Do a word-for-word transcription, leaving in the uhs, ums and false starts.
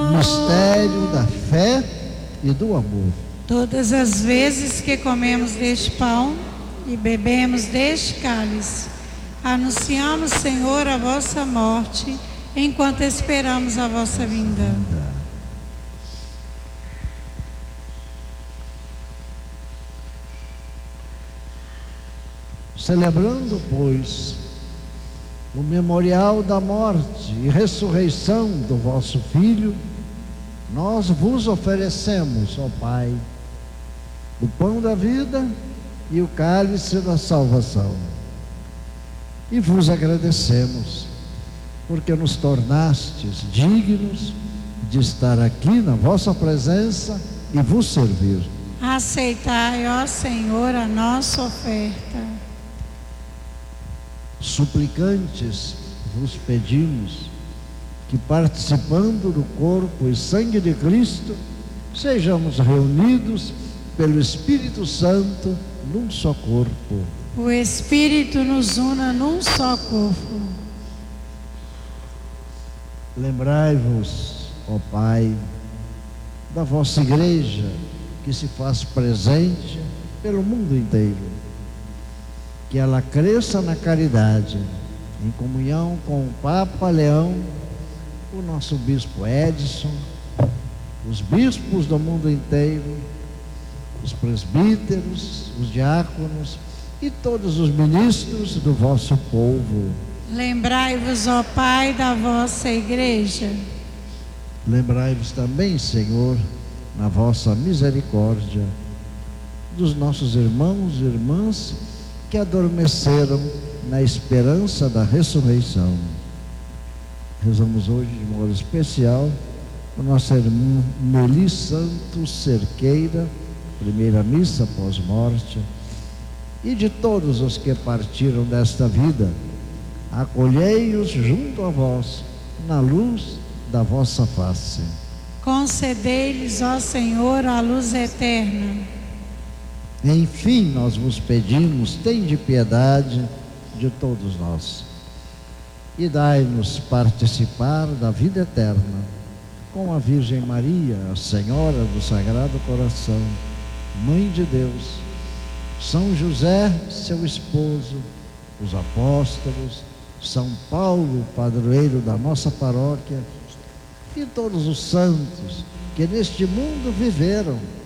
Mistério da fé e do amor. Todas as vezes que comemos deste pão e bebemos deste cálice, anunciamos, Senhor, a vossa morte, enquanto esperamos a vossa vinda. Celebrando, pois, o memorial da morte e ressurreição do vosso Filho, nós vos oferecemos, ó Pai, o pão da vida e o cálice da salvação. E vos agradecemos, porque nos tornastes dignos de estar aqui na vossa presença e vos servir. Aceitai, ó Senhor, a nossa oferta. Suplicantes vos pedimos que, participando do corpo e sangue de Cristo, sejamos reunidos pelo Espírito Santo num só corpo. O Espírito nos una num só corpo. Lembrai-vos, ó Pai, da vossa igreja que se faz presente pelo mundo inteiro. Que ela cresça na caridade, em comunhão com o Papa Leão, o nosso Bispo Edson, os bispos do mundo inteiro, os presbíteros, os diáconos e todos os ministros do vosso povo. Lembrai-vos, ó Pai, da vossa igreja. Lembrai-vos também, Senhor, na vossa misericórdia, dos nossos irmãos e irmãs que adormeceram na esperança da ressurreição. Rezamos hoje de modo especial a nossa irmã Meli Santos Cerqueira, primeira missa pós-morte, e de todos os que partiram desta vida. Acolhei-os junto a vós, na luz da vossa face. Concedei-lhes, ó Senhor, a luz eterna. Enfim, nós vos pedimos, tende piedade de todos nós e dai-nos participar da vida eterna com a Virgem Maria, a Senhora do Sagrado Coração, Mãe de Deus, São José, seu esposo, os apóstolos, São Paulo, padroeiro da nossa paróquia, e todos os santos que neste mundo viveram